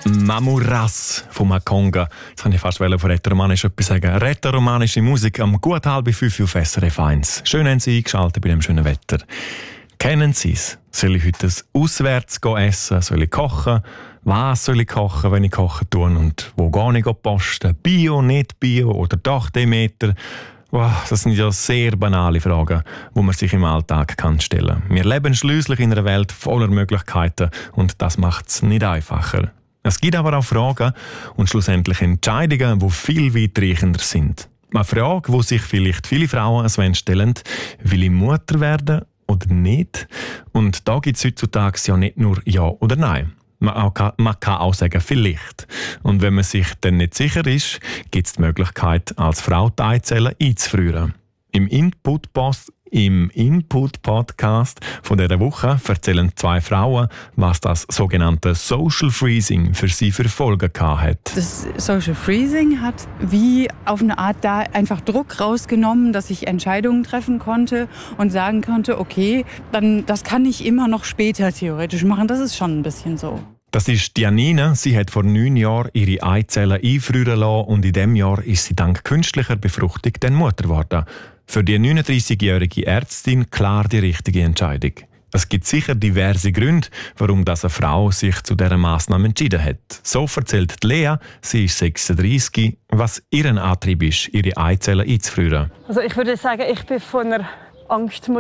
Mamuras von Makonga. Jetzt kann ich fast von rätoromanisch etwas sagen. Rätoromanische Musik am gut 4:30 auf SRF 1. Schön haben Sie eingeschaltet bei dem schönen Wetter. Kennen Sie es? Soll ich heute auswärts essen? Soll ich kochen? Was soll ich kochen, wenn ich kochen tue? Und wo gehe ich posten? Bio, nicht Bio oder doch Demeter? Wow, das sind ja sehr banale Fragen, die man sich im Alltag stellen kann. Wir leben schliesslich in einer Welt voller Möglichkeiten und das macht es nicht einfacher. Es gibt aber auch Fragen und schlussendlich Entscheidungen, die viel weitreichender sind. Eine Frage, die sich vielleicht viele Frauen stellen: will ich Mutter werden oder nicht? Und da gibt es heutzutage ja nicht nur Ja oder Nein. Man kann auch sagen, vielleicht. Und wenn man sich dann nicht sicher ist, gibt es die Möglichkeit, als Frau die Eizellen einzufrieren. Im Input-Podcast von dieser Woche erzählen 2 Frauen, was das sogenannte Social Freezing für sie für Folgen hat. Das Social Freezing hat wie auf eine Art da einfach Druck rausgenommen, dass ich Entscheidungen treffen konnte und sagen konnte, okay, dann das kann ich immer noch später theoretisch machen. Das ist schon ein bisschen so. Das ist Janina. Sie hat vor 9 Jahren ihre Eizellen einfrieren lassen und in diesem Jahr ist sie dank künstlicher Befruchtung dann Mutter geworden. Für die 39-jährige Ärztin klar die richtige Entscheidung. Es gibt sicher diverse Gründe, warum eine Frau sich zu dieser Massnahme entschieden hat. So erzählt Lea, sie ist 36, was ihr Antrieb ist, ihre Eizellen einzufrieren. Also ich würde sagen, ich bin von einer Angst